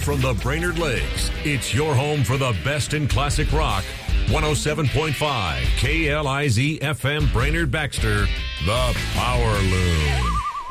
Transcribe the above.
from the Brainerd Lakes, it's your home for the best in classic rock. 107.5 KLIZ FM Brainerd Baxter, the Power Loom.